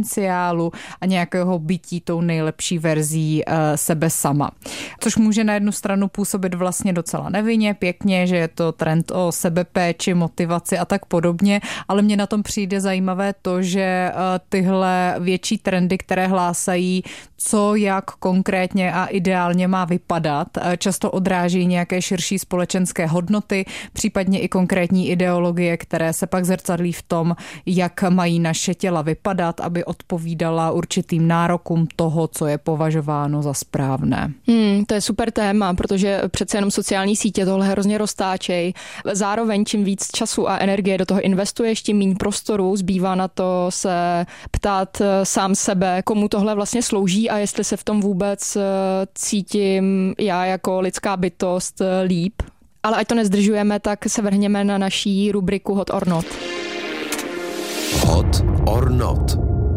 potenciálu a nějakého bytí tou nejlepší verzí sebe sama. Což může na jednu stranu působit vlastně docela nevinně, pěkně, že je to trend o sebepéči, motivaci a tak podobně, ale mně na tom přijde zajímavé to, že tyhle větší trendy, které hlásají, co jak konkrétně a ideálně má vypadat, často odráží nějaké širší společenské hodnoty, případně i konkrétní ideologie, které se pak zrcadlí v tom, jak mají naše těla vypadat, aby odpovídala určitým nárokům toho, co je považováno za správné. To je super téma, protože přece jenom sociální sítě tohle hrozně roztáčej. Zároveň čím víc času a energie do toho investuješ, tím méně prostoru zbývá na to se ptát sám sebe, komu tohle vlastně slouží a jestli se v tom vůbec cítím já jako lidská bytost líp. Ale ať to nezdržujeme, tak se vrhněme na naší rubriku Hot or Not. Hot or Not.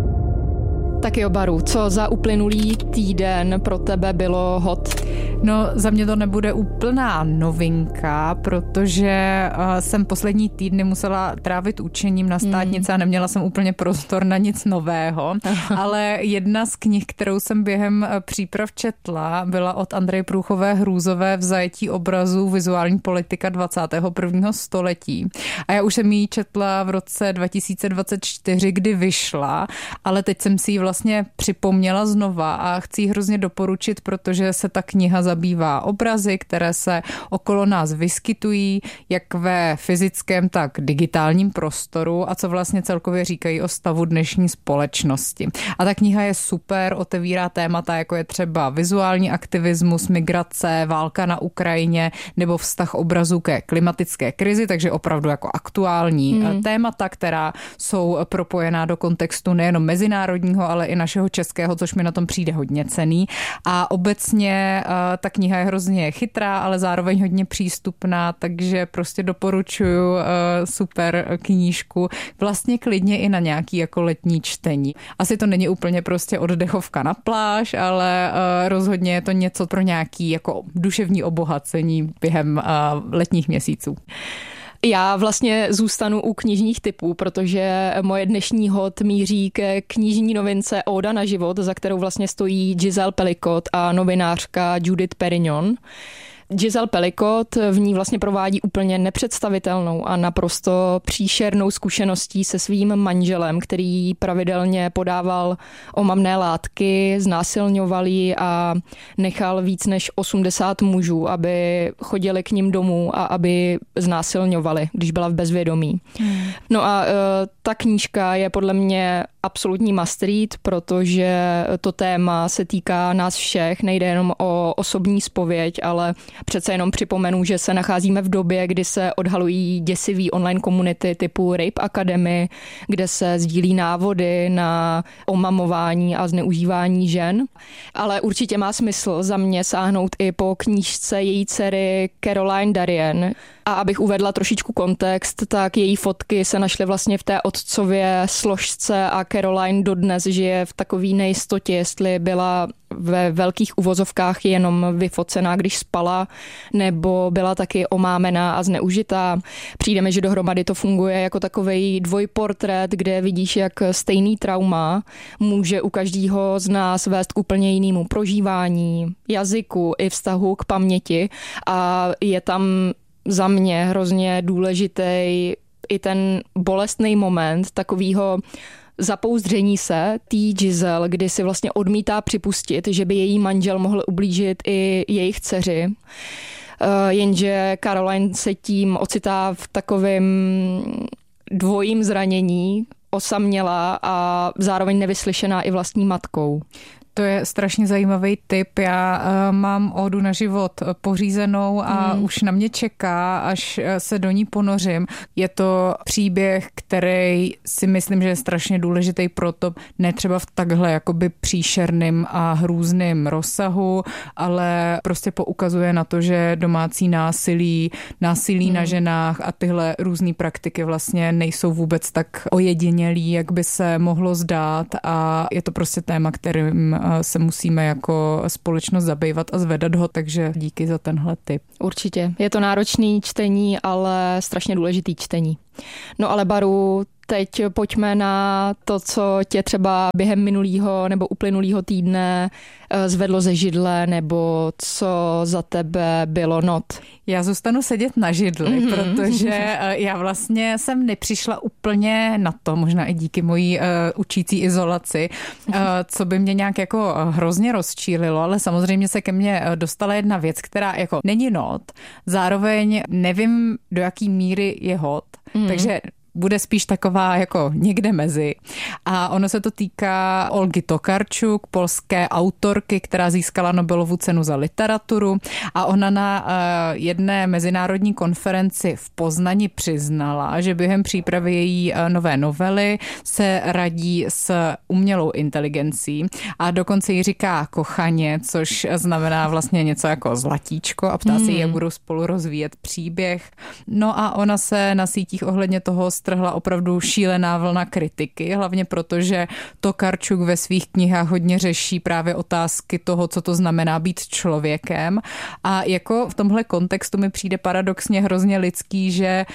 Tak jo, Baru, co za uplynulý týden pro tebe bylo hot? No, za mě to nebude úplná novinka, protože jsem poslední týdny musela trávit učením na státnice a neměla jsem úplně prostor na nic nového, ale jedna z knih, kterou jsem během příprav četla, byla od Andreje Průchové Hrůzové V zajetí obrazů vizuální politika 21. století. A já už jsem ji četla v roce 2024, kdy vyšla, ale teď jsem si ji vlastně připomněla znova a chci ji hrozně doporučit, protože se ta kniha zabývá obrazy, které se okolo nás vyskytují, jak ve fyzickém, tak digitálním prostoru a co vlastně celkově říkají o stavu dnešní společnosti. A ta kniha je super, otevírá témata, jako je třeba vizuální aktivismus, migrace, válka na Ukrajině nebo vztah obrazu ke klimatické krizi, takže opravdu jako aktuální témata, která jsou propojená do kontextu nejenom mezinárodního, ale i našeho českého, což mi na tom přijde hodně cenný. A obecně ta kniha je hrozně chytrá, ale zároveň hodně přístupná, takže prostě doporučuju super knížku. Vlastně klidně i na nějaký jako letní čtení. Asi to není úplně prostě oddechovka na pláž, ale rozhodně je to něco pro nějaký jako duševní obohacení během letních měsíců. Já vlastně zůstanu u knižních typů, protože moje dnešní hot míří ke knižní novince Óda na život, za kterou vlastně stojí Giselle Pelicot a novinářka Judith Perignon. Giselle Pelicot v ní vlastně provádí úplně nepředstavitelnou a naprosto příšernou zkušeností se svým manželem, který pravidelně podával omamné látky, znásilňoval ji a nechal víc než 80 mužů, aby chodili k ním domů a aby znásilňovali, když byla v bezvědomí. No a ta knížka je podle mě absolutní must read, protože to téma se týká nás všech, nejde jenom o osobní zpověď, ale přece jenom připomenu, že se nacházíme v době, kdy se odhalují děsivý online komunity typu Rape Academy, kde se sdílí návody na omamování a zneužívání žen. Ale určitě má smysl za mě sáhnout i po knížce její dcery Caroline Darien. A abych uvedla trošičku kontext, tak její fotky se našly vlastně v té otcově složce a Caroline dodnes žije v takové nejistotě, jestli byla ve velkých uvozovkách jenom vyfocená, když spala, nebo byla taky omámená a zneužitá. Přijde mi, že dohromady to funguje jako takovej dvojportrét, kde vidíš, jak stejný trauma může u každého z nás vést k úplně jinému prožívání, jazyku i vztahu k paměti a je tam za mě hrozně důležitý i ten bolestný moment takového zapouzdření se té Giselle, kdy si vlastně odmítá připustit, že by její manžel mohl ublížit i jejich dceři. Jenže Caroline se tím ocitá v takovém dvojím zranění, osamělá a zároveň nevyslyšená i vlastní matkou. To je strašně zajímavý tip. Já mám Ódu na život pořízenou a už na mě čeká, až se do ní ponořím. Je to příběh, který si myslím, že je strašně důležitý proto, ne třeba v takhle jakoby příšerným a hrůzným rozsahu, ale prostě poukazuje na to, že domácí násilí na ženách a tyhle různý praktiky vlastně nejsou vůbec tak ojedinělý, jak by se mohlo zdát a je to prostě téma, kterým se musíme jako společnost zabývat a zvedat ho, takže díky za tenhle tip. Určitě. Je to náročný čtení, ale strašně důležitý čtení. No ale Baru, teď pojďme na to, co tě třeba během minulého nebo uplynulého týdne zvedlo ze židle, nebo co za tebe bylo not. Já zůstanu sedět na židli, protože já vlastně jsem nepřišla úplně na to, možná i díky mojí učící izolaci, co by mě nějak jako hrozně rozčílilo, ale samozřejmě se ke mně dostala jedna věc, která jako není not, zároveň nevím, do jaký míry je hot, takže bude spíš taková jako někde mezi. A ono se to týká Olgy Tokarczuk, polské autorky, která získala Nobelovu cenu za literaturu, a ona na jedné mezinárodní konferenci v Poznani přiznala, že během přípravy její nové novely se radí s umělou inteligencí a dokonce jí říká kochaně, což znamená vlastně něco jako zlatíčko, a ptá se jí, jak budou spolu rozvíjet příběh. No a ona se na sítích ohledně toho strhla opravdu šílená vlna kritiky, hlavně proto, že Tokarczuk ve svých knihách hodně řeší právě otázky toho, co to znamená být člověkem, a jako v tomhle kontextu mi přijde paradoxně hrozně lidský, že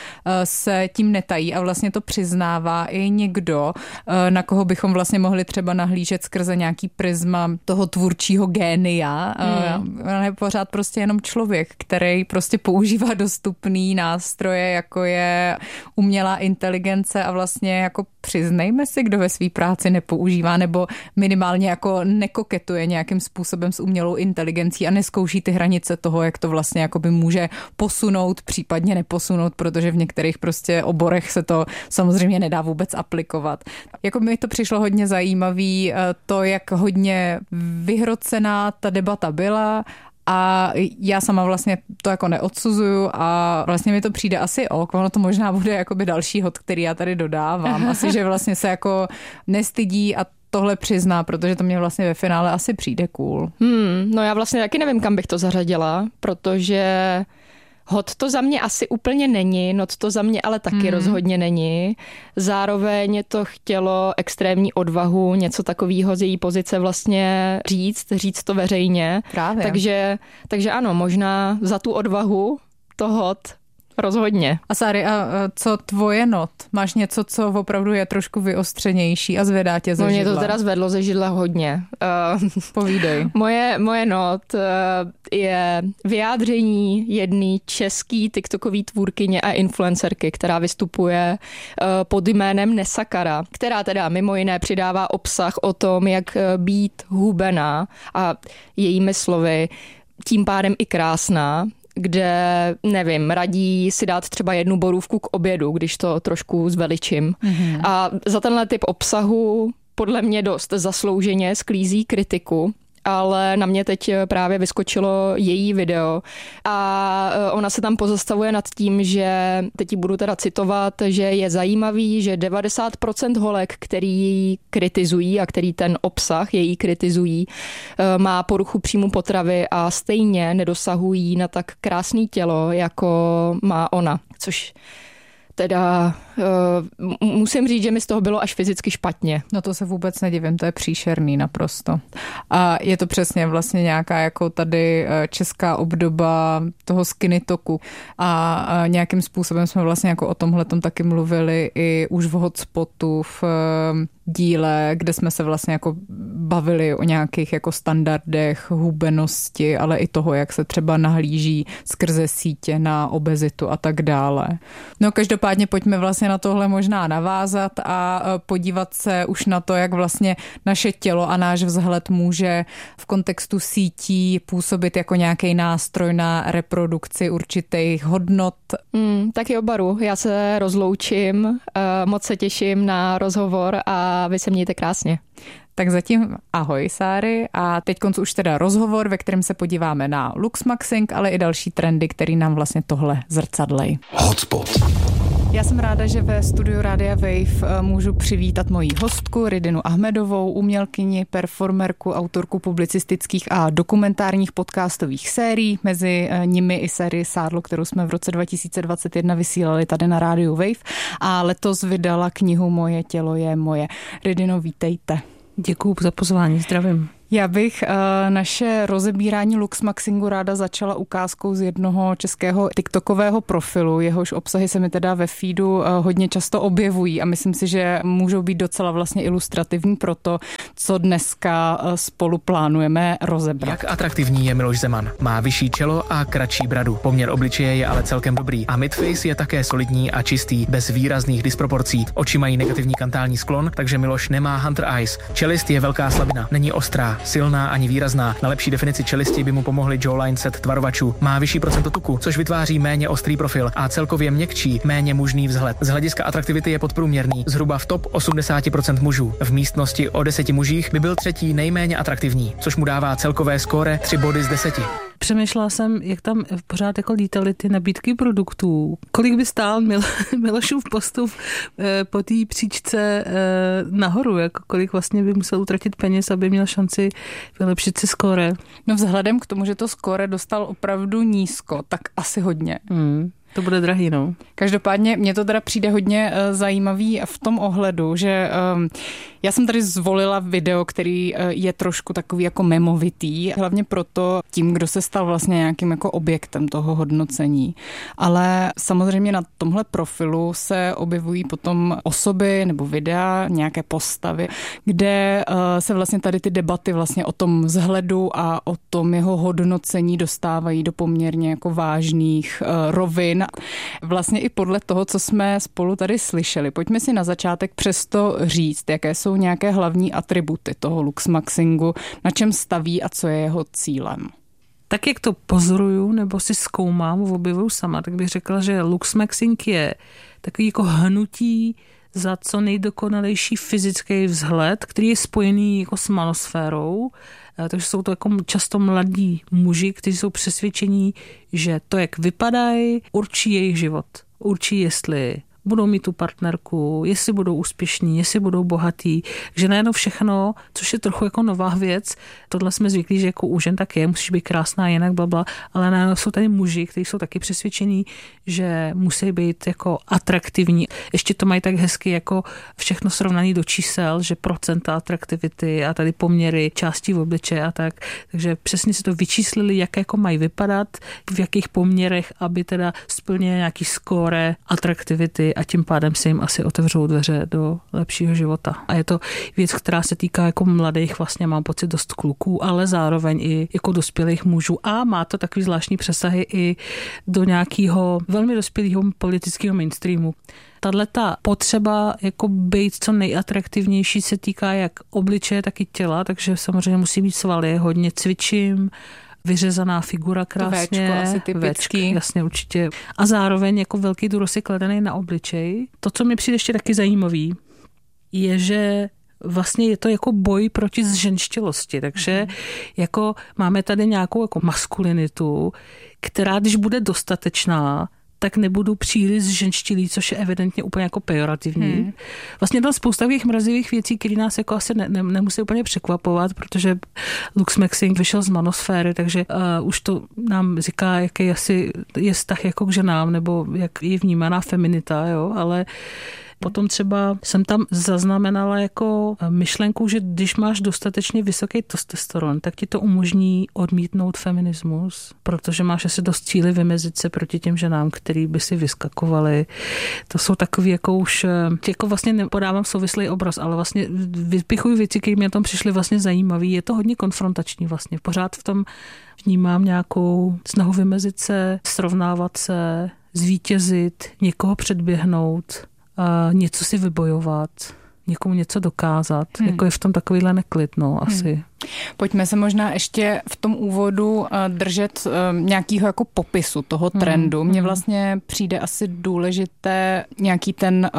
se tím netají a vlastně to přiznává i někdo, na koho bychom vlastně mohli třeba nahlížet skrze nějaký prisma toho tvůrčího génia. On je pořád prostě jenom člověk, který prostě používá dostupný nástroje, jako je umělá inteligence, a vlastně jako přiznejme si, kdo ve své práci nepoužívá nebo minimálně jako nekoketuje nějakým způsobem s umělou inteligencí a neskouší ty hranice toho, jak to vlastně jakoby může posunout, případně neposunout, protože v některých prostě oborech se to samozřejmě nedá vůbec aplikovat. Jako mi to přišlo hodně zajímavý, to, jak hodně vyhrocená ta debata byla. A já sama vlastně to jako neodsuzuju a vlastně mi to přijde asi ono to možná bude jakoby další hod, který já tady dodávám. Asi, že vlastně se jako nestydí a tohle přizná, protože to mě vlastně ve finále asi přijde cool. No já vlastně taky nevím, kam bych to zařadila, protože hot to za mě asi úplně není, not to za mě ale taky rozhodně není. Zároveň to chtělo extrémní odvahu, něco takového z její pozice vlastně říct to veřejně. Právě. Takže ano, možná za tu odvahu to hot rozhodně. A Sáry, a co tvoje not? Máš něco, co opravdu je trošku vyostřenější a zvedá tě ze židle? Mě to teda zvedlo ze židle hodně. Povídej. Moje not je vyjádření jedné české tiktokové tvůrkyně a influencerky, která vystupuje pod jménem Nesakara, která teda mimo jiné přidává obsah o tom, jak být hubená a jejími slovy tím pádem i krásná, kde, nevím, radí si dát třeba 1 borůvku k obědu, když to trošku zveličím. A za tenhle typ obsahu podle mě dost zaslouženě sklízí kritiku, ale na mě teď právě vyskočilo její video a ona se tam pozastavuje nad tím, že, teď ji budu teda citovat, že je zajímavý, že 90% holek, který ji kritizují a který ten obsah její kritizují, má poruchu příjmu potravy a stejně nedosahují na tak krásné tělo, jako má ona, což teda musím říct, že mi z toho bylo až fyzicky špatně. No to se vůbec nedivím, to je příšerný naprosto. A je to přesně vlastně nějaká jako tady česká obdoba toho skinny talku a nějakým způsobem jsme vlastně jako o tomhletom taky mluvili i už v Hotspotu v díle, kde jsme se vlastně jako bavili o nějakých jako standardech hubenosti, ale i toho, jak se třeba nahlíží skrze sítě na obezitu a tak dále. No každopádně pojďme vlastně na tohle možná navázat a podívat se už na to, jak vlastně naše tělo a náš vzhled může v kontextu sítí působit jako nějaký nástroj na reprodukci určitých hodnot. Tak jo, Baru, já se rozloučím, moc se těším na rozhovor a vy se mějte krásně. Tak zatím ahoj, Sáry, a teď už teda rozhovor, ve kterém se podíváme na luxmaxing, ale i další trendy, který nám vlastně tohle zrcadlej. Hotspot. Já jsem ráda, že ve studiu Rádia Wave můžu přivítat moji hostku Ridinu Ahmedovou, umělkyni, performerku, autorku publicistických a dokumentárních podcastových sérií, mezi nimi i sérii Sádlo, kterou jsme v roce 2021 vysílali tady na Rádiu Wave, a letos vydala knihu Moje tělo je moje. Ridino, vítejte. Děkuju za pozvání, zdravím. Já bych naše rozebírání luxmaxingu ráda začala ukázkou z jednoho českého tiktokového profilu. Jehož obsahy se mi teda ve feedu hodně často objevují a myslím si, že můžou být docela vlastně ilustrativní pro to, co dneska spolu plánujeme rozebrat. Jak atraktivní je Miloš Zeman? Má vyšší čelo a kratší bradu. Poměr obličeje je ale celkem dobrý. A midface je také solidní a čistý, bez výrazných disproporcí. Oči mají negativní kantální sklon, takže Miloš nemá hunter eyes. Čelist je velká slabina, není ostrá, silná ani výrazná. Na lepší definici čelisti by mu pomohli jawline set tvarovačů. Má vyšší procento tuku, což vytváří méně ostrý profil a celkově měkčí, méně mužný vzhled. Z hlediska atraktivity je podprůměrný, zhruba v top 80% mužů. V místnosti o 10 mužích by byl třetí nejméně atraktivní, což mu dává celkové skóre 3 body z 10. Přemýšlela jsem, jak tam pořád jako lítaly ty nabídky produktů. Kolik by stál Milošův postup po té příčce nahoru, jako kolik vlastně by musel utratit peněz, aby měl šanci vylepšit si skóre. No vzhledem k tomu, že to skóre dostal opravdu nízko, tak asi hodně. To bude drahý, no. Každopádně mně to teda přijde hodně zajímavý v tom ohledu, že já jsem tady zvolila video, který je trošku takový jako memovitý, hlavně proto tím, kdo se stal vlastně nějakým jako objektem toho hodnocení. Ale samozřejmě na tomhle profilu se objevují potom osoby nebo videa, nějaké postavy, kde se vlastně tady ty debaty vlastně o tom vzhledu a o tom jeho hodnocení dostávají do poměrně jako vážných rovin. Vlastně i podle toho, co jsme spolu tady slyšeli. Pojďme si na začátek přesto říct, jaké jsou nějaké hlavní atributy toho luxmaxingu, na čem staví a co je jeho cílem. Tak jak to pozoruju nebo si zkoumám, objevuju sama, tak bych řekla, že luxmaxing je takový jako hnutí za co nejdokonalejší fyzický vzhled, který je spojený jako s manosférou. Takže jsou to jako často mladí muži, kteří jsou přesvědčení, že to, jak vypadají, určí jejich život. Určí, jestli budou mít tu partnerku, jestli budou úspěšní, jestli budou bohatí, že najednou všechno, což je trochu jako nová věc, tohle jsme zvyklí, že jako u žen tak je, musíš být krásná jinak, blabla, ale najednou jsou tady muži, kteří jsou taky přesvědčení, že musí být jako atraktivní. Ještě to mají tak hezky jako všechno srovnaný do čísel, že procenta atraktivity a tady poměry částí v obličeje a tak. Takže přesně si to vyčíslili, jak jako mají vypadat, v jakých poměrech, aby teda splnili nějaký skóre atraktivity a tím pádem se jim asi otevřou dveře do lepšího života. A je to věc, která se týká jako mladých, vlastně mám pocit dost kluků, ale zároveň i jako dospělých mužů. A má to takový zvláštní přesahy i do nějakého velmi dospělého politického mainstreamu. Tato potřeba jako být co nejatraktivnější se týká jak obličeje, tak i těla, takže samozřejmě musí být svaly, hodně cvičím, vyřezaná figura krásně. To Véčko asi typický. Jasně, určitě. A zároveň jako velký důraz je kladený na obličej. To, co mi přijde ještě taky zajímavý, je, že vlastně je to jako boj proti zženštilosti, takže jako máme tady nějakou jako maskulinitu, která když bude dostatečná, tak nebudu příliš ženštilý, což je evidentně úplně jako pejorativní. Vlastně tam spousta těch mrazivých věcí, které nás jako asi nemusí úplně překvapovat, protože luxmaxing vyšel z manosféry, takže už to nám říká, jaký asi je vztah jako k ženám, nebo jak je vnímaná feminita, jo, ale potom třeba jsem tam zaznamenala jako myšlenku, že když máš dostatečně vysoký testosteron, tak ti to umožní odmítnout feminismus, protože máš asi dost síly vymezit se proti těm ženám, který by si vyskakovali. To jsou takový jako už, jako vlastně nepodávám souvislý obraz, ale vlastně vypichuji věci, které mi na tom přišly vlastně zajímavý. Je to hodně konfrontační vlastně. Pořád v tom vnímám nějakou snahu vymezit se, srovnávat se, zvítězit, někoho předběhnout, něco si vybojovat, někomu něco dokázat. Jako je v tom takovýhle neklid, no, asi. Pojďme se možná ještě v tom úvodu držet nějakého jako popisu toho trendu. Mně vlastně přijde asi důležité nějaký ten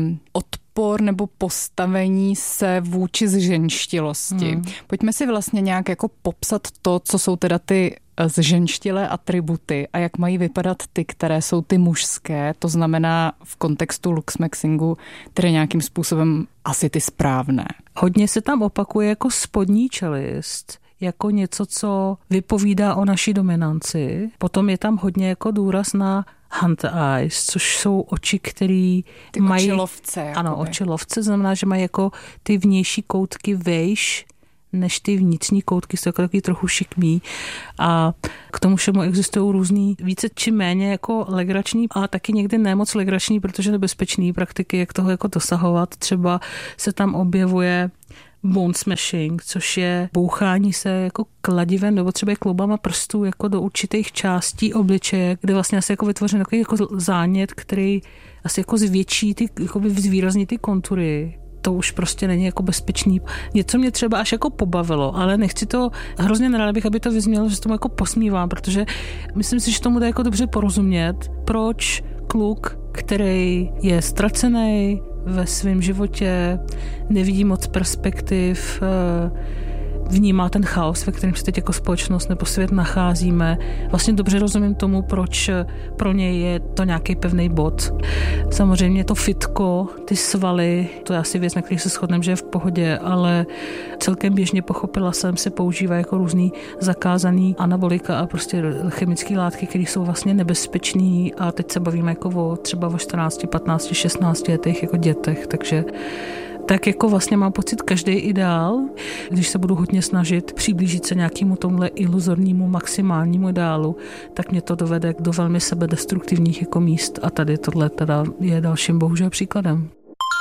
odpor nebo postavení se vůči zženštilosti. Pojďme si vlastně nějak jako popsat to, co jsou teda ty zženštilé atributy a jak mají vypadat ty, které jsou ty mužské, to znamená v kontextu luxmaxingu, které nějakým způsobem asi ty správné. Hodně se tam opakuje jako spodní čelist, jako něco, co vypovídá o naší dominanci. Potom je tam hodně jako důraz na hunter eyes, což jsou oči, který ty mají... očilovce. Ano, očilovce, znamená, že mají jako ty vnější koutky vejš, než ty vnitřní koutky, jsou takový trochu šikmý a k tomu všemu existují různý více či méně jako legrační a taky někdy nemoc legrační, protože nebezpečný praktiky, jak toho jako dosahovat. Třeba se tam objevuje bone smashing, což je bouchání se jako kladivem nebo třeba kloubama prstů jako do určitých částí obličeje, kde vlastně asi jako vytvořen takový jako zánět, který asi jako zvětší ty, jako zvýrazní ty kontury. To už prostě není jako bezpečný. Něco mě třeba až jako pobavilo, ale nechci to, hrozně nerada bych, aby to vyznělo, že se tomu jako posmívám, protože myslím si, že tomu dá jako dobře porozumět, proč kluk, který je ztracený ve svém životě, nevidí moc perspektiv, vnímá ten chaos, ve kterém se teď jako společnost nebo svět nacházíme. Vlastně dobře rozumím tomu, proč pro něj je to nějaký pevný bod. Samozřejmě to fitko, ty svaly, to je asi věc, na který se shodneme, že je v pohodě, ale celkem běžně pochopila jsem, se používá jako různý zakázaný anabolika a prostě chemické látky, které jsou vlastně nebezpečný a teď se bavíme jako třeba o 14, 15, 16 letech jako dětech, takže tak jako vlastně mám pocit každý ideál, když se budu hodně snažit přiblížit se nějakému tomhle iluzornímu maximálnímu ideálu, tak mě to dovede do velmi sebedestruktivních jako míst a tady tohle teda je dalším bohužel příkladem.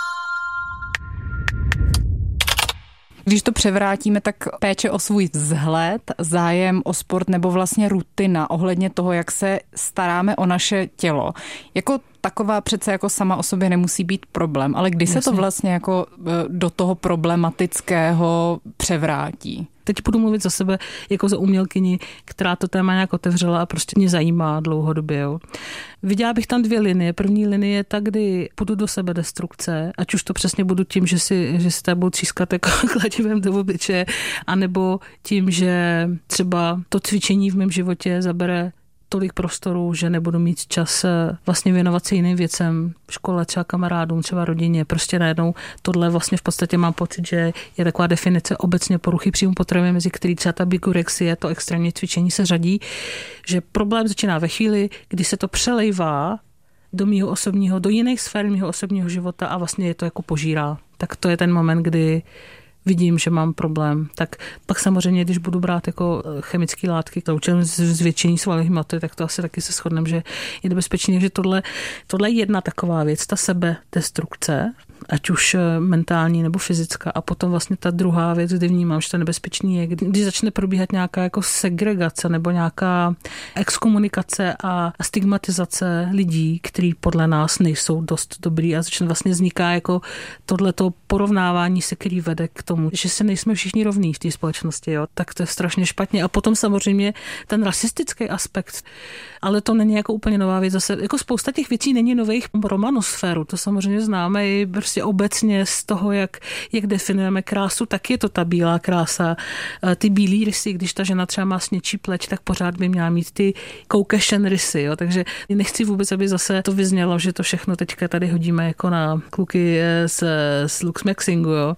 Když to převrátíme, tak péče o svůj vzhled, zájem o sport nebo vlastně rutina ohledně toho, jak se staráme o naše tělo. Jako taková přece jako sama o sobě nemusí být problém, ale kdy se to vlastně jako do toho problematického převrátí? Teď budu mluvit za sebe jako za umělkyni, která to téma nějak otevřela a prostě mě zajímá dlouhodobě. Jo. Viděla bych tam 2 linie. První linie je ta, kdy půjdu do sebedestrukce, ať už to přesně budu tím, že si budu třískat jako kladivem do obličeje, anebo tím, že třeba to cvičení v mém životě zabere tolik prostoru, že nebudu mít čas vlastně věnovat se jiným věcem, škole, třeba kamarádům, třeba rodině. Prostě najednou tohle vlastně v podstatě mám pocit, že je taková definice obecně poruchy příjmu potravy, mezi který třeba ta bigorexie, to extrémní cvičení se řadí, že problém začíná ve chvíli, kdy se to přelejvá do mýho osobního, do jiných sfér mýho osobního života a vlastně je to jako požírá. Tak to je ten moment, kdy vidím, že mám problém. Tak pak samozřejmě, když budu brát jako chemické látky k účelem zvětšení svalových hmoty, tak to asi taky se shodneme, že je nebezpečné, že tohle je jedna taková věc, ta sebedestrukce, ať už mentální nebo fyzická. A potom vlastně ta druhá věc, kdy vnímám, že to nebezpečný je, když začne probíhat nějaká jako segregace nebo nějaká exkomunikace a stigmatizace lidí, kteří podle nás nejsou dost dobrý a začne vlastně vzniká jako tohleto porovnávání se, který vede k tomu, že se nejsme všichni rovní v té společnosti, jo, tak to je strašně špatně. A potom samozřejmě ten rasistický aspekt, ale to není jako úplně nová věc. Zase jako spousta těch věcí není nových pro manosféru, to samozřejmě známe i prostě obecně z toho, jak definujeme krásu, tak je to ta bílá krása. Ty bílý rysy, když ta žena třeba má sněčí pleť, tak pořád by měla mít ty Caucasian rysy, jo, takže nechci vůbec, aby zase to vyznělo, že to všechno teďka tady hodíme jako na kluky z Luxmaxingu, jo.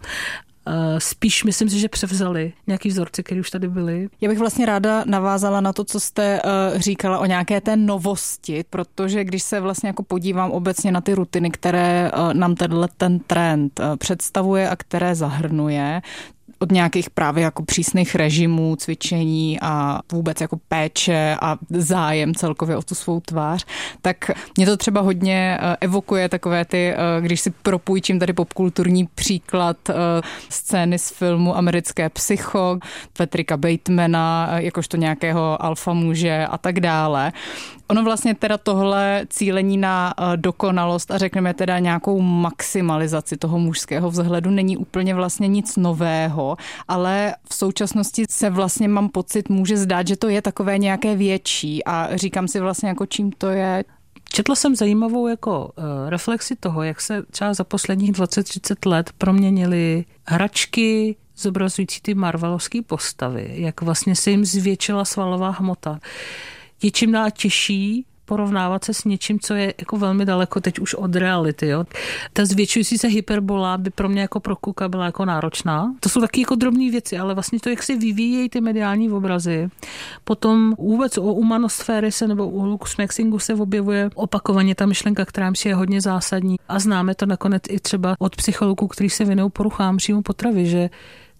Spíš myslím si, že převzali nějaký vzorci, které už tady byly. Já bych vlastně ráda navázala na to, co jste říkala o nějaké té novosti, protože když se vlastně jako podívám obecně na ty rutiny, které nám ten trend představuje a které zahrnuje, od nějakých právě jako přísných režimů, cvičení a vůbec jako péče a zájem celkově o tu svou tvář, tak mě to třeba hodně evokuje takové ty, když si propůjčím tady popkulturní příklad scény z filmu Americké psycho, Patricka Batemana, jakožto nějakého alfa muže a tak dále. Ono vlastně teda tohle cílení na dokonalost a řekneme teda nějakou maximalizaci toho mužského vzhledu není úplně vlastně nic nového, ale v současnosti se vlastně mám pocit, může zdát, že to je takové nějaké větší a říkám si vlastně jako čím to je. Četla jsem zajímavou jako reflexi toho, jak se třeba za posledních 20-30 let proměnily hračky zobrazující ty marvelovské postavy, jak vlastně se jim zvětšila svalová hmota. Je čím dál těžší porovnávat se s něčím, co je jako velmi daleko teď už od reality. Jo. Ta zvětšující se hyperbola by pro mě jako pro kluka byla jako náročná. To jsou taky jako drobné věci, ale vlastně to, jak se vyvíjejí ty mediální obrazy. Potom vůbec u manosféry se nebo u Luxmaxingu se objevuje opakovaně ta myšlenka, která je hodně zásadní. A známe to nakonec i třeba od psychologů, kteří se věnují poruchám příjmu potravy, že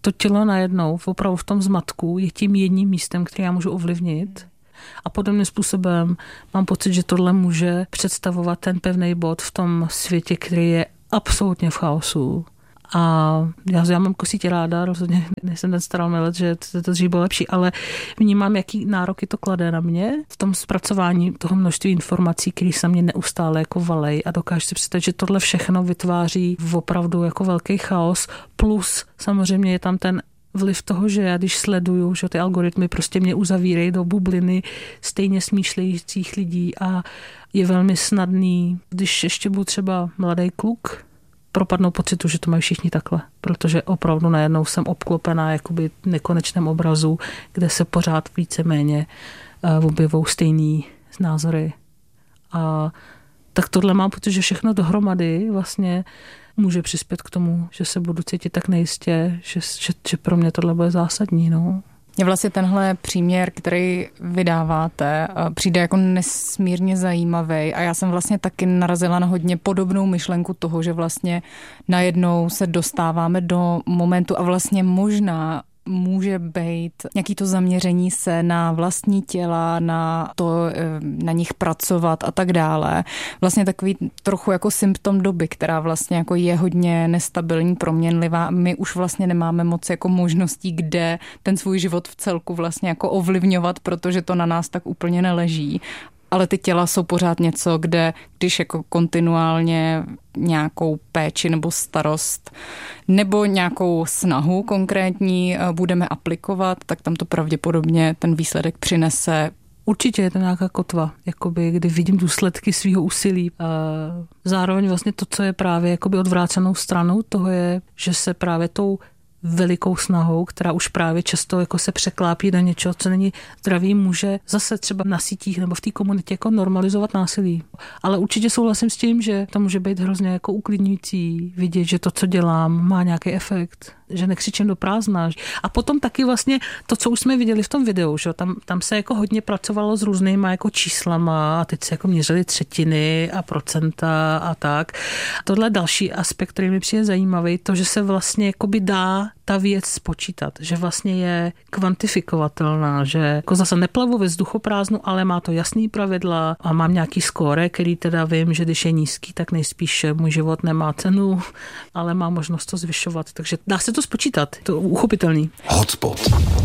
to tělo najednou opravdu v tom zmatku je tím jedním místem, který já můžu ovlivnit. A podobným způsobem mám pocit, že tohle může představovat ten pevný bod v tom světě, který je absolutně v chaosu. A já mám kosítě ráda, rozhodně nejsem ten staromilec, že to dřív bylo lepší, ale vnímám, jaký nároky to klade na mě v tom zpracování toho množství informací, které se mě neustále jako valej, a dokážu si představit, že tohle všechno vytváří opravdu jako velký chaos, plus samozřejmě je tam ten vliv toho, že já když sleduju, že ty algoritmy prostě mě uzavírají do bubliny stejně smýšlejících lidí a je velmi snadný, když ještě budu třeba mladý kluk, propadnou pocitu, že to mají všichni takhle, protože opravdu najednou jsem obklopená jakoby nekonečném obrazu, kde se pořád víceméně objevou stejný názory. A tak tohle mám pocit, že všechno dohromady vlastně může přispět k tomu, že se budu cítit tak nejistě, že pro mě tohle bude zásadní. No. Mně vlastně tenhle příměr, který vydáváte, přijde jako nesmírně zajímavý a já jsem vlastně taky narazila na hodně podobnou myšlenku toho, že vlastně najednou se dostáváme do momentu a vlastně možná může být nějaký to zaměření se na vlastní těla, na to, na nich pracovat a tak dále. Vlastně takový trochu jako symptom doby, která vlastně jako je hodně nestabilní, proměnlivá. My už vlastně nemáme moc jako možností, kde ten svůj život v celku vlastně jako ovlivňovat, protože to na nás tak úplně neleží. Ale ty těla jsou pořád něco, kde když jako kontinuálně nějakou péči nebo starost nebo nějakou snahu konkrétní budeme aplikovat, tak tam to pravděpodobně ten výsledek přinese. Určitě je to nějaká kotva, jakoby, kdy vidím důsledky svého úsilí. Zároveň vlastně to, co je právě jakoby odvrácenou stranou toho je, že se právě tou velikou snahou, která už právě často jako se překlápí do něčeho, co není zdravý, může zase třeba na sítích nebo v té komunitě jako normalizovat násilí. Ale určitě souhlasím s tím, že to může být hrozně jako uklidňující vidět, že to, co dělám, má nějaký efekt, že nekřičím do prázdna. A potom taky vlastně to, co už jsme viděli v tom videu, že tam se jako hodně pracovalo s různýma jako číslama a teď se jako měřily třetiny a procenta a tak. Tohle další aspekt, který mi přijde zajímavý, to, že se vlastně jakoby dá ta věc spočítat, že vlastně je kvantifikovatelná, že jako zase neplavu ve vzduchoprázdnu, ale má to jasný pravidla a mám nějaký skóre, který teda vím, že když je nízký, tak nejspíš můj život nemá cenu, ale má možnost to zvyšovat. Takže dá se to spočítat, to je uchopitelný. Hotspot.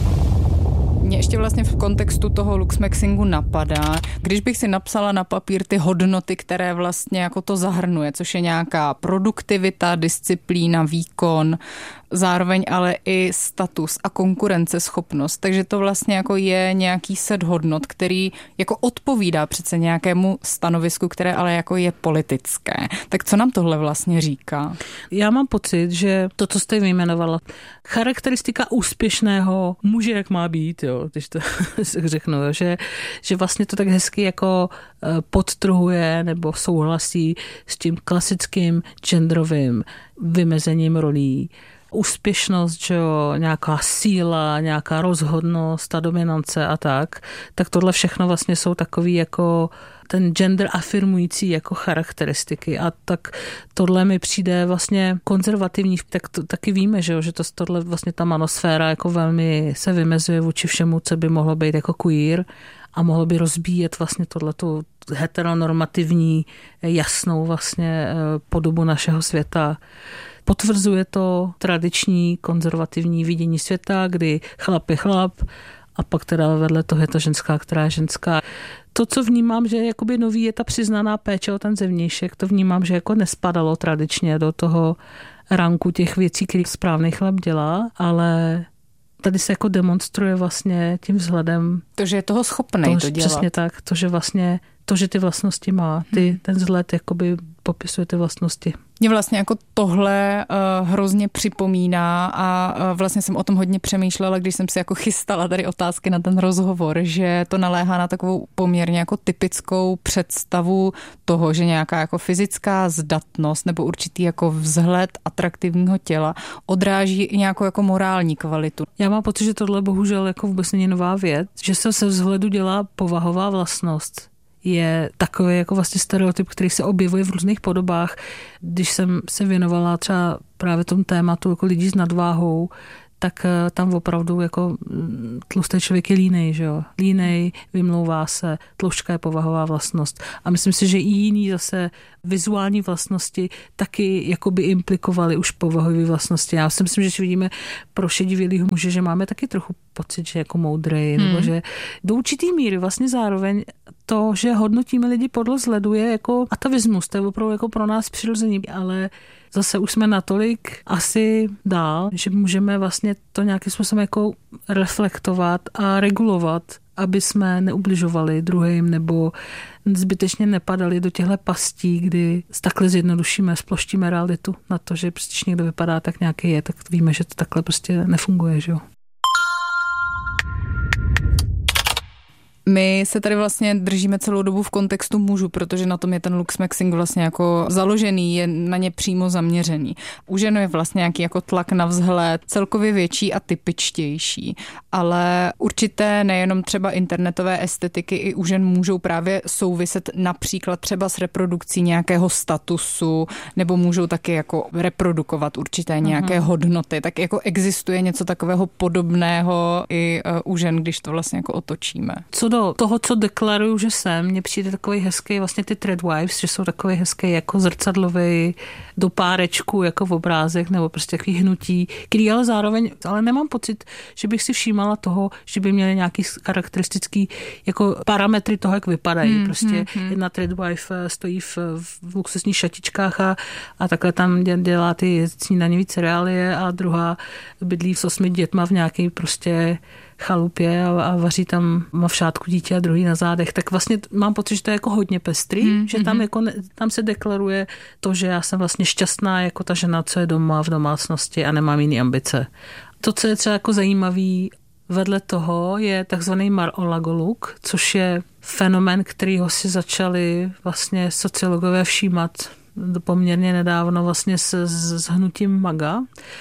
Mě ještě vlastně v kontextu toho luxmaxingu napadá, když bych si napsala na papír ty hodnoty, které vlastně jako to zahrnuje, což je nějaká produktivita, disciplína, výkon, zároveň ale i status a konkurenceschopnost. Takže to vlastně jako je nějaký set hodnot, který jako odpovídá přece nějakému stanovisku, které ale jako je politické. Tak co nám tohle vlastně říká? Já mám pocit, že to, co jste vyjmenovala, charakteristika úspěšného muže, jak má být, jo, když to řeknu, že vlastně to tak hezky jako podtrhuje nebo souhlasí s tím klasickým genderovým vymezením rolí. Úspěšnost, že jo, nějaká síla, nějaká rozhodnost, ta dominance a tak tohle všechno vlastně jsou takový jako ten gender afirmující jako charakteristiky a tak tohle mi přijde vlastně konzervativní, tak to, taky víme, že tohle vlastně ta manosféra jako velmi se vymezuje vůči všemu, co by mohlo být jako queer a mohlo by rozbíjet vlastně tohletu heteronormativní jasnou vlastně podobu našeho světa. Potvrzuje to tradiční konzervativní vidění světa, kdy chlap je chlap a pak teda vedle toho je ta ženská, která je ženská. To, co vnímám, že jakoby nový je ta přiznaná péče o ten zevnějšek, to vnímám, že jako nespadalo tradičně do toho ranku těch věcí, které správný chlap dělá, ale tady se jako demonstruje vlastně tím vzhledem. To, že je toho schopnej to dělat. Přesně tak, to, že vlastně to, že ty vlastnosti má, ten vzhled jakoby popisuje ty vlastnosti. Mě vlastně jako tohle hrozně připomíná a vlastně jsem o tom hodně přemýšlela, když jsem si jako chystala tady otázky na ten rozhovor, že to naléhá na takovou poměrně jako typickou představu toho, že nějaká jako fyzická zdatnost nebo určitý jako vzhled atraktivního těla odráží i nějakou jako morální kvalitu. Já mám pocit, že tohle bohužel jako vůbec není nová věc, že se vzhledu dělá povahová vlastnost. Je takový jako vlastně stereotyp, který se objevuje v různých podobách. Když jsem se věnovala třeba právě tomu tématu jako lidí s nadváhou, tak tam opravdu jako tlustý člověk je línej, že jo? Línej, vymlouvá se, tloušťka je povahová vlastnost. A myslím si, že i jiný zase vizuální vlastnosti taky jakoby implikovaly už povahové vlastnosti. Já si myslím, že vidíme pro šedivělýho muže, že máme taky trochu pocit, že jako moudrej, nebo že do určitý míry vlastně zároveň to, že hodnotíme lidi podle vzhledu, je jako atavismus, to je opravdu jako pro nás přirozený, ale zase už jsme natolik asi dál, že můžeme vlastně to nějakým způsobem jako reflektovat a regulovat, aby jsme neubližovali druhým nebo zbytečně nepadali do těchto pastí, kdy takhle zjednodušíme, sploštíme realitu na to, že prostě někdo vypadá tak nějaký je, tak víme, že to takhle prostě nefunguje, že jo. My se tady vlastně držíme celou dobu v kontextu mužů, protože na tom je ten luxmaxing vlastně jako založený, je na ně přímo zaměřený. U žen je vlastně nějaký jako tlak na vzhled, celkově větší a typičtější, ale určité nejenom třeba internetové estetiky i u žen můžou právě souviset například třeba s reprodukcí nějakého statusu, nebo můžou taky jako reprodukovat určité nějaké hodnoty. Tak jako existuje něco takového podobného i u žen, když to vlastně jako otočíme. Co do toho, co deklaruju, že jsem, mně přijde takový hezký vlastně ty threadwives, že jsou takový hezký jako zrcadlový do párečku jako v obrázek nebo prostě takový hnutí, který ale zároveň, ale nemám pocit, že bych si všímala toho, že by měly nějaký charakteristický jako parametry toho, jak vypadají. Prostě jedna threadwife stojí v luxusních šatičkách a takhle tam dělá ty snídaňový cereálie a druhá bydlí s 8 dětma v nějaký prostě chalupě a vaří tam, má v šátku dítě a druhý na zádech, tak vlastně mám pocit, že to je jako hodně pestrý, že tam, jako, tam se deklaruje to, že já jsem vlastně šťastná jako ta žena, co je doma v domácnosti a nemám jiný ambice. To, co je třeba jako zajímavý vedle toho, je takzvaný Mar-a-Lago look, což je fenomén, kterýho si začali vlastně sociologové všímat poměrně nedávno vlastně s hnutím MAGA,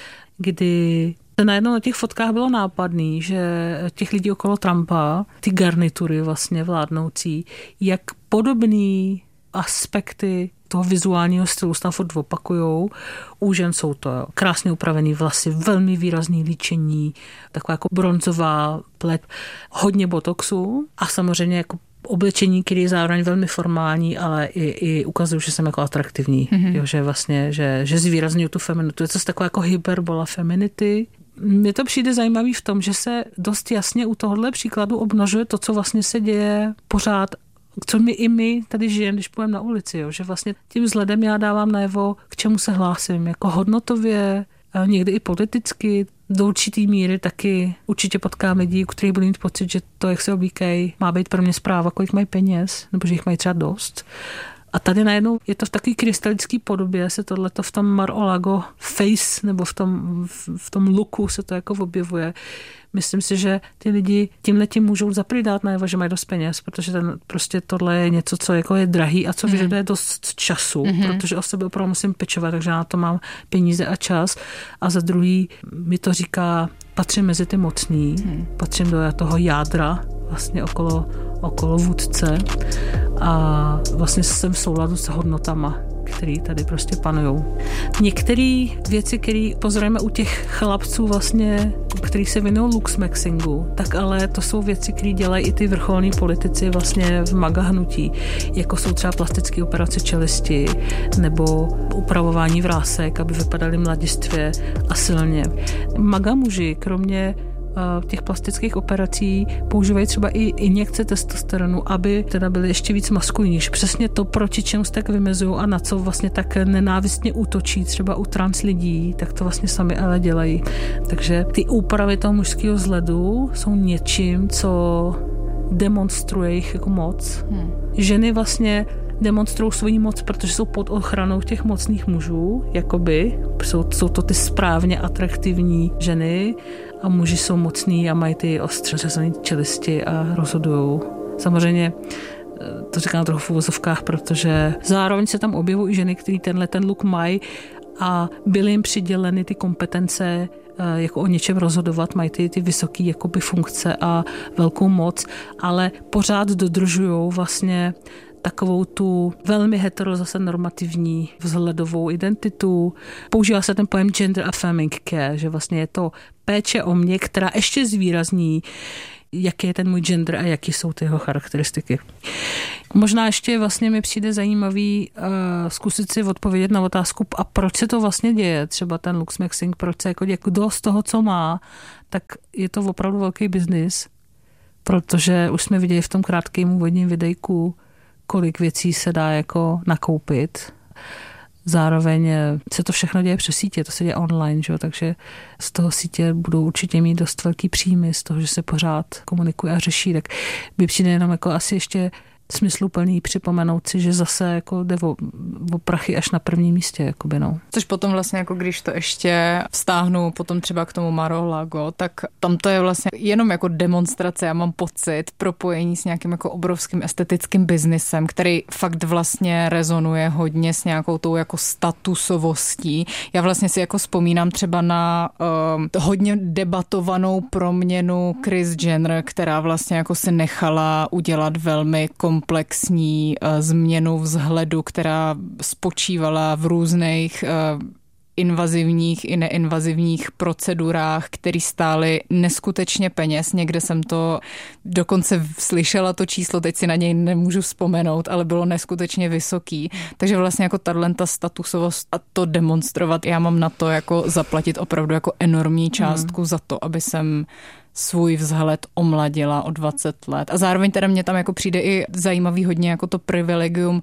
kdy najednou na těch fotkách bylo nápadný, že těch lidí okolo Trumpa, ty garnitury vlastně vládnoucí, jak podobný aspekty toho vizuálního stylu se tam furt opakujou. U žen jsou to krásně upravený vlasy, velmi výrazný líčení, taková jako bronzová pleť, hodně botoxu a samozřejmě jako oblečení, který je zároveň velmi formální, ale i ukazuju, že jsem jako atraktivní. Jo, že vlastně, že zvýrazňuju tu feminitu. To je co taková jako hyperbola feminity. Mně to přijde zajímavý v tom, že se dost jasně u tohohle příkladu obnažuje to, co vlastně se děje pořád, co my tady žijeme, když půjdeme na ulici. Jo? Že vlastně tím vzhledem já dávám najevo, k čemu se hlásím. Jako hodnotově, někdy i politicky, do určitý míry taky určitě potkám lidí, u kterých budu mít pocit, že to, jak se oblíkají, má být pro mě zpráva, kolik mají peněz, nebo že jich mají třeba dost. A tady najednou je to v takové krystalické podobě, se tohleto v tom Mar-a-Lago face, nebo v tom looku se to jako objevuje. Myslím si, že ty lidi tímhletím můžou zaprý dát najevo, že mají dost peněz, protože prostě tohle je něco, co jako je drahý a co vyžaduje dost času, protože o sebe opravdu musím pečovat, takže na to mám peníze a čas. A za druhý mi to říká, patřím mezi ty mocný, patřím do toho jádra, vlastně okolo vůdce a vlastně jsem v souladu s hodnotama, který tady prostě panujou. Některé věci, které pozorujeme u těch chlapců vlastně, který se věnují luxmaxingu, tak ale to jsou věci, které dělají i ty vrcholní politici vlastně v MAGA hnutí, jako jsou třeba plastické operace čelisti nebo upravování vrásek, aby vypadaly mladistvě a silně. MAGA muži, kromě těch plastických operací používají třeba i injekce testosteronu, aby teda byly ještě víc maskulinní. Přesně to, proti čemu se tak vymezují a na co vlastně tak nenávistně útočí třeba u trans lidí, tak to vlastně sami ale dělají. Takže ty úpravy toho mužského vzhledu jsou něčím, co demonstruje jejich jako moc. Ženy vlastně demonstrují svoji moc, protože jsou pod ochranou těch mocných mužů, jakoby. Jsou to ty správně atraktivní ženy a muži jsou mocní a mají ty ostře řezané čelisti a rozhodujou. Samozřejmě to říkám trochu v uvozovkách, protože zároveň se tam objevují ženy, které ten look mají a byly jim přiděleny ty kompetence jako o něčem rozhodovat, mají ty vysoké jakoby funkce a velkou moc, ale pořád dodržujou vlastně takovou tu velmi zase normativní vzhledovou identitu. Používá se ten pojem gender affirming care, že vlastně je to péče o mě, která ještě zvýrazní, jaký je ten můj gender a jaký jsou ty jeho charakteristiky. Možná ještě vlastně mi přijde zajímavý zkusit si odpovědět na otázku, a proč se to vlastně děje, třeba ten luxmaxing, proč se jako kdo z toho, co má, tak je to opravdu velký biznis, protože už jsme viděli v tom krátkém úvodním videjku, kolik věcí se dá jako nakoupit. Zároveň se to všechno děje přes sítě, to se děje online, že? Takže z toho sítě budou určitě mít dost velký příjmy z toho, že se pořád komunikuje a řeší, tak by přijde jenom jako asi ještě smysluplný připomenout si, že zase jako jde o prachy až na prvním místě. Jakoby, no. Což potom vlastně, jako když to ještě vztáhnu potom třeba k tomu Mar-a-Lago, tak tam to je vlastně jenom jako demonstrace, já mám pocit, propojení s nějakým jako obrovským estetickým biznisem, který fakt vlastně rezonuje hodně s nějakou tou jako statusovostí. Já vlastně si jako vzpomínám třeba na hodně debatovanou proměnu Kris Jenner, která vlastně jako si nechala udělat velmi komplexní změnu vzhledu, která spočívala v různých invazivních i neinvazivních procedurách, které stály neskutečně peněz. Někde jsem to dokonce slyšela to číslo, teď si na něj nemůžu vzpomenout, ale bylo neskutečně vysoký. Takže vlastně jako ta statusovost a to demonstrovat, já mám na to jako zaplatit opravdu jako enormní částku za to, aby jsem svůj vzhled omladila o 20 let. A zároveň teda mě tam jako přijde i zajímavý hodně jako to privilegium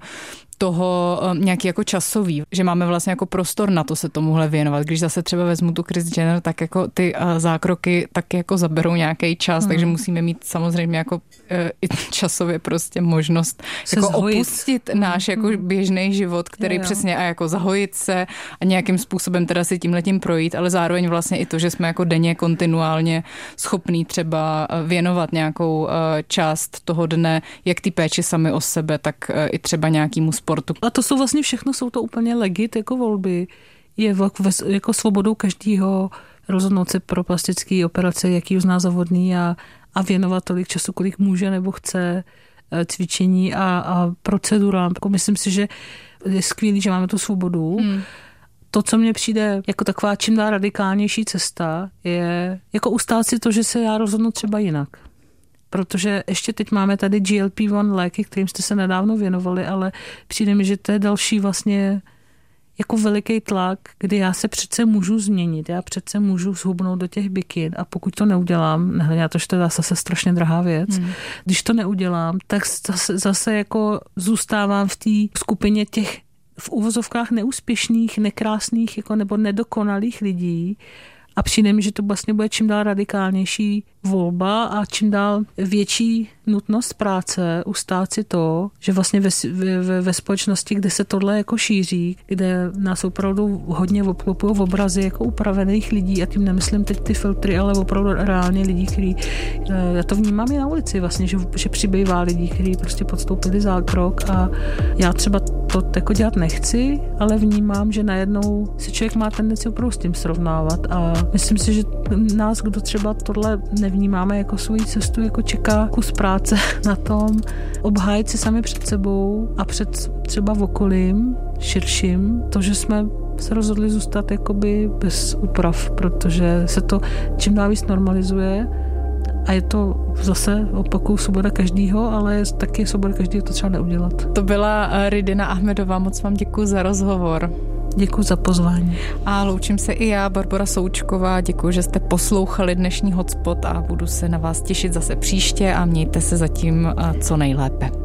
toho nějaký jako časový, že máme vlastně jako prostor na to se tomuhle věnovat. Když zase třeba vezmu tu Kris Jenner, tak jako ty zákroky taky jako zaberou nějaký čas, takže musíme mít samozřejmě jako i časově prostě možnost jako opustit náš jako běžný život, který přesně a jako zahojit se a nějakým způsobem teda si tímhletím projít, ale zároveň vlastně i to, že jsme jako denně kontinuálně schopní třeba věnovat nějakou část toho dne, jak ty péči sami o sebe, tak i třeba nějakýmu sportu. A to jsou vlastně všechno, jsou to úplně legit jako volby. Je jako svobodou každého rozhodnout se pro plastické operace, jaký uzná za vhodný a věnovat tolik času, kolik může nebo chce cvičení a procedurám. Jako myslím si, že je skvělý, že máme tu svobodu. To, co mně přijde jako taková čím dál radikálnější cesta, je jako ustát si to, že se já rozhodnu třeba jinak. Protože ještě teď máme tady GLP-1 léky, kterým jste se nedávno věnovali, ale přijde mi, že to je další vlastně jako veliký tlak, kdy já se přece můžu změnit, já přece můžu zhubnout do těch bikin a pokud to neudělám, nehledě na to, že to je zase strašně drahá věc, když to neudělám, tak zase jako zůstávám v té skupině těch v uvozovkách neúspěšných, nekrásných jako nebo nedokonalých lidí. A přijde mi, že to vlastně bude čím dál radikálnější volba a čím dál větší nutnost práce ustát si to, že vlastně ve společnosti, kde se tohle jako šíří, kde nás opravdu hodně obklopují obrazy jako upravených lidí a tím nemyslím teď ty filtry, ale opravdu reálně lidí, kteří, já to vnímám i na ulici vlastně, že přibývá lidí, kteří prostě podstoupili zákrok a já třeba to jako dělat nechci, ale vnímám, že najednou se člověk má tendenci opravdu s tím srovnávat a myslím si, že nás, kdo třeba tohle nevnímáme jako svoji cestu, jako čeká kus práce na tom obhájit si sami před sebou a před třeba okolím širším to, že jsme se rozhodli zůstat jakoby bez úprav, protože se to čím dál víc normalizuje a je to zase opakuju svoboda každýho, ale je taky svoboda každýho to třeba neudělat. To byla Ridina Ahmedová, moc vám děkuji za rozhovor. Děkuji za pozvání. A loučím se i já, Barbora Součková. Děkuji, že jste poslouchali dnešní Hotspot a budu se na vás těšit zase příště a mějte se zatím co nejlépe.